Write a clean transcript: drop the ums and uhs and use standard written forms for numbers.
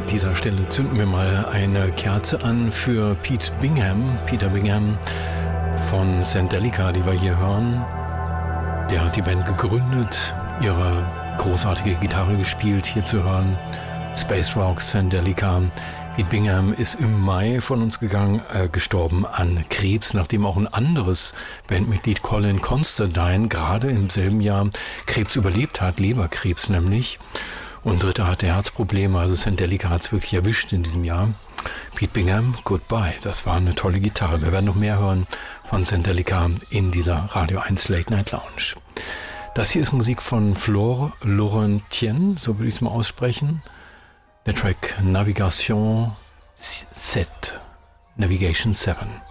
dieser Stelle zünden wir mal eine Kerze an für Peter Bingham von Sandelica, die wir hier hören. Der hat die Band gegründet, ihre großartige Gitarre gespielt, hier zu hören. Space Rock, Sandelica. Pete Bingham ist im Mai von uns gestorben an Krebs, nachdem auch ein anderes Bandmitglied, Colin Constantine, gerade im selben Jahr Krebs überlebt hat, Leberkrebs nämlich. Und Dritter hatte Herzprobleme, also Sandelica hat es wirklich erwischt in diesem Jahr. Pete Bingham, goodbye. Das war eine tolle Gitarre. Wir werden noch mehr hören von Sandelica in dieser Radio 1 Late Night Lounge. Das hier ist Musik von Flore Laurentien, so würde ich es mal aussprechen. Der Track Navigation 7.